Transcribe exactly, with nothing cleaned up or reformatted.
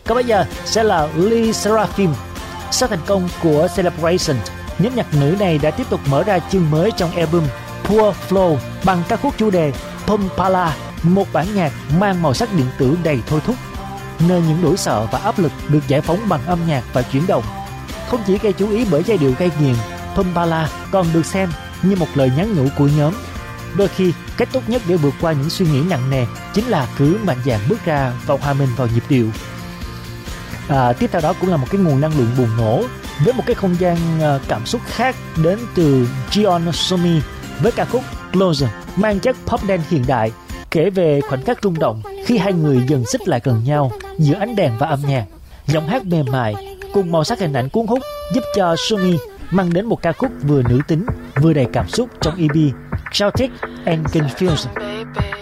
Còn bây giờ sẽ là Le Sserafim. Sau thành công của Celebration, nhóm nhạc nữ này đã tiếp tục mở ra chương mới trong album Pure Flow bằng ca khúc chủ đề Pumpala, một bản nhạc mang màu sắc điện tử đầy thôi thúc, nơi những nỗi sợ và áp lực được giải phóng bằng âm nhạc và chuyển động. Không chỉ gây chú ý bởi giai điệu gây nghiền, Pumpala còn được xem như một lời nhắn nhủ của nhóm. Đôi khi, cách tốt nhất để vượt qua những suy nghĩ nặng nề chính là cứ mạnh dạn bước ra và hòa mình vào nhịp điệu. À, tiếp theo đó cũng là một cái nguồn năng lượng bùng nổ với một cái không gian uh, cảm xúc khác đến từ Jeon Somi với ca khúc Closer, mang chất pop dance hiện đại, kể về khoảnh khắc rung động khi hai người dần xích lại gần nhau giữa ánh đèn và âm nhạc. Giọng hát mềm mại cùng màu sắc hình ảnh cuốn hút giúp cho Somi mang đến một ca khúc vừa nữ tính vừa đầy cảm xúc trong e pê Chaotic and Confused.